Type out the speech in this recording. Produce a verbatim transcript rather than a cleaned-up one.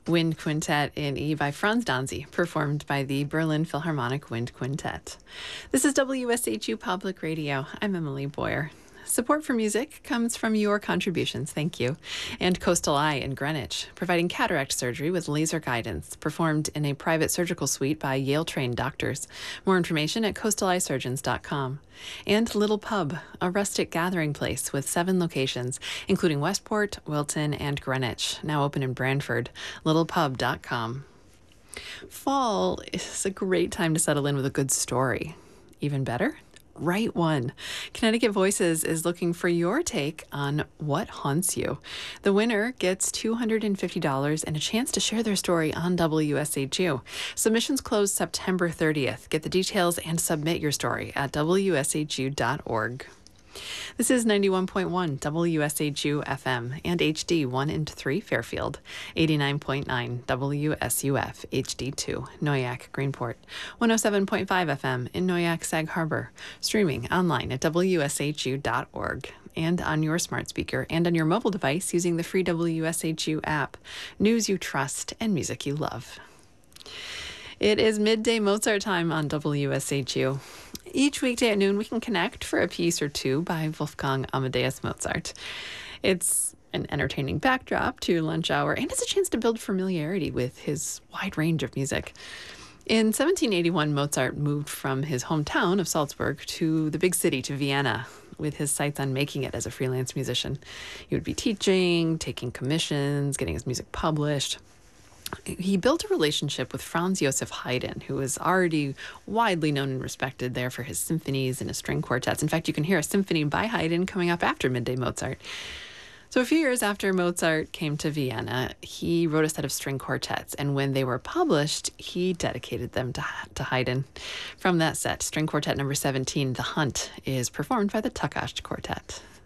Wind Quintet in E by Franz Danzi, performed by the Berlin Philharmonic Wind Quintet. This is W S H U Public Radio. I'm Emily Boyer. Support for music comes from your contributions, thank you. And Coastal Eye in Greenwich, providing cataract surgery with laser guidance, performed in a private surgical suite by Yale-trained doctors. More information at coastal eye surgeons dot com. And Little Pub, a rustic gathering place with seven locations, including Westport, Wilton, and Greenwich, now open in Brantford. little pub dot com. Fall is a great time to settle in with a good story. Even better? Write one. Connecticut Voices is looking for your take on what haunts you. The winner gets two hundred fifty dollars and a chance to share their story on W S H U. Submissions close September thirtieth. Get the details and submit your story at w s h u dot org. This is ninety-one point one W S H U F M and H D one and three Fairfield, eighty-nine point nine W S U F H D two Noyac Greenport, one oh seven point five F M in Noyac Sag Harbor, streaming online at w s h u dot org and on your smart speaker and on your mobile device using the free W S H U app. News you trust and music you love. It is midday Mozart time on W S H U. Each weekday at noon, we can connect for a piece or two by Wolfgang Amadeus Mozart. It's an entertaining backdrop to lunch hour, and it's a chance to build familiarity with his wide range of music. In seventeen eighty-one, Mozart moved from his hometown of Salzburg to the big city, to Vienna, with his sights on making it as a freelance musician. He would be teaching, taking commissions, getting his music published. He built a relationship with Franz Joseph Haydn, who was already widely known and respected there for his symphonies and his string quartets. In fact, you can hear a symphony by Haydn coming up after Midday Mozart. So a few years after Mozart came to Vienna, he wrote a set of string quartets, and when they were published, he dedicated them to, to Haydn. From that set, string quartet number seventeen, The Hunt, is performed by the Takács Quartet.